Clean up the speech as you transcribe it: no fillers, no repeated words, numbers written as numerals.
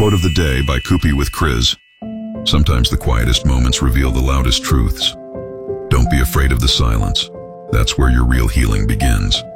Quote of the day by Koopy with Kriz. Sometimes the quietest moments reveal the loudest truths. Don't be afraid of the silence. That's where your real healing begins.